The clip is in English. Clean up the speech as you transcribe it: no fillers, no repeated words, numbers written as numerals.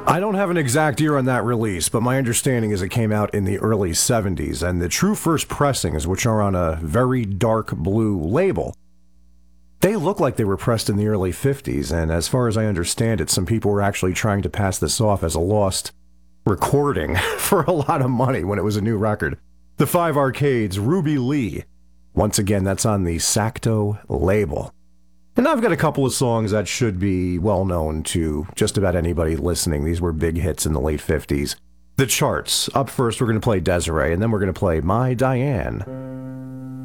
I don't have an exact year on that release, but my understanding is it came out in the early 70s, and the true first pressings, which are on a very dark blue label, they look like they were pressed in the early 50s, and as far as I understand it, some people were actually trying to pass this off as a lost recording for a lot of money when it was a new record. The Five Arcades, Ruby Lee. Once again, that's on the Sacto label. And I've got a couple of songs that should be well known to just about anybody listening. These were big hits in the late 50s. The charts. Up first, we're going to play Desiree, and then we're going to play My Diane.